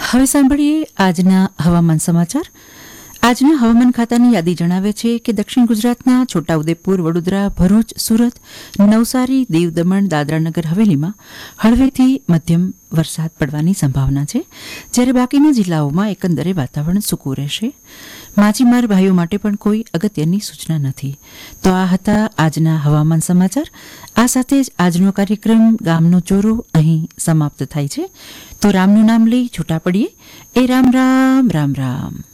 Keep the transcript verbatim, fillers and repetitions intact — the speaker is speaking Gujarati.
હવે સાંભળીએ આજના હવામાન સમાચાર. આજના હવામાન ખાતાની યાદી જણાવે છે કે દક્ષિણ ગુજરાતના છોટાઉદેપુર, વડોદરા, ભરૂચ, સુરત, નવસારી, દીવ, દમણ, દાદરાનગર હવેલીમાં હળવેથી મધ્યમ વરસાદ પડવાની સંભાવના છે, જ્યારે બાકીના જિલ્લાઓમાં એકંદરે વાતાવરણ સૂકું રહેશે. માછીમાર ભાઈઓ માટે પણ કોઈ અગત્યની સૂચના નથી. તો આ હતા આજના હવામાન સમાચાર. આ સાથે જ આજનો કાર્યક્રમ ગામનો ચોરો અહીં સમાપ્ત થાય છે. તો રામનું નામ લઈ છૂટા પડીએ. એ રામ રામ રામ રામ.